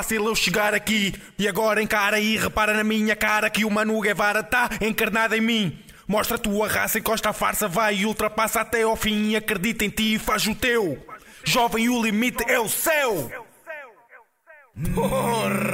fácil eu chegar aqui. E agora encara e repara na minha cara que o Manu Guevara tá encarnado em mim. Mostra a tua raça, encosta a farsa, vai e ultrapassa até ao fim. E acredita em ti e faz o teu. Jovem, o limite é o céu. Porra!